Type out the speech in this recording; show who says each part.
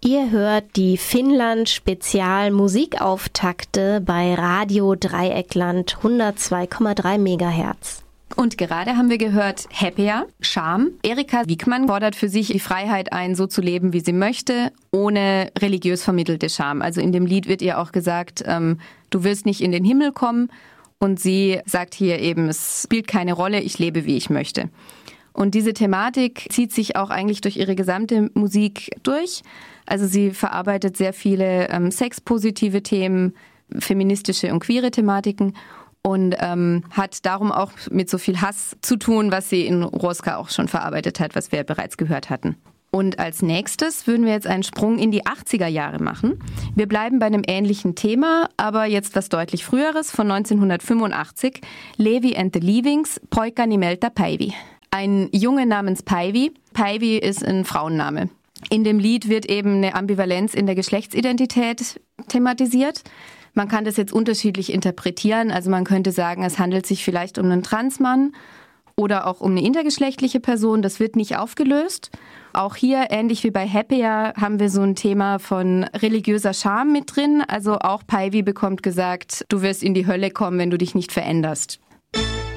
Speaker 1: Ihr hört die Finnland-Spezial-Musikauftakte bei Radio Dreieckland 102,3 MHz.
Speaker 2: Und gerade haben wir gehört Happier, Scham. Erika Wiegmann fordert für sich die Freiheit ein, so zu leben, wie sie möchte, ohne religiös vermittelte Scham. Also in dem Lied wird ihr auch gesagt, du wirst nicht in den Himmel kommen. Und sie sagt hier eben, es spielt keine Rolle, ich lebe, wie ich möchte. Und diese Thematik zieht sich auch eigentlich durch ihre gesamte Musik durch. Also sie verarbeitet sehr viele sexpositive Themen, feministische und queere Thematiken und hat darum auch mit so viel Hass zu tun, was sie in Roska auch schon verarbeitet hat, was wir bereits gehört hatten. Und als nächstes würden wir jetzt einen Sprung in die 80er Jahre machen. Wir bleiben bei einem ähnlichen Thema, aber jetzt was deutlich Früheres, von 1985. Levi and the Leavings, Poika Nimeltä Päivi. Ein Junge namens Päivi. Päivi ist ein Frauenname. In dem Lied wird eben eine Ambivalenz in der Geschlechtsidentität thematisiert. Man kann das jetzt unterschiedlich interpretieren. Also man könnte sagen, es handelt sich vielleicht um einen Transmann oder auch um eine intergeschlechtliche Person. Das wird nicht aufgelöst. Auch hier, ähnlich wie bei Happier, haben wir so ein Thema von religiöser Scham mit drin. Also auch Päivi bekommt gesagt, du wirst in die Hölle kommen, wenn du dich nicht veränderst.